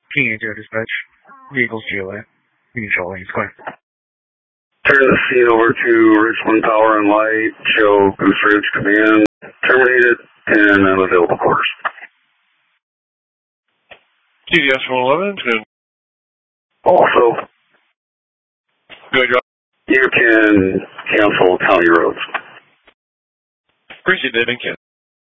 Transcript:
King Joe Dispatch. Vehicles GOA. Mutual lanes clear. Turn the scene over to Richland Power and Light. Show Goose Ridge Command terminated and unavailable quarters. TDS 111, good. Also, Good job. you can cancel county roads. Appreciate it, thank you.